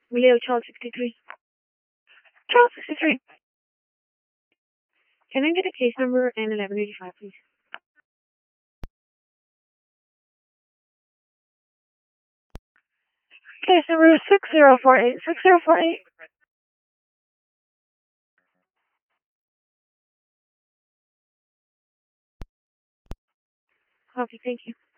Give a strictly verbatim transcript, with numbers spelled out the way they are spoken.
Leo, child sixty-three. Child sixty-three. Can I get a case number and eleven eighty-five, please? Case number six zero four eight. six zero four eight. Copy, thank you.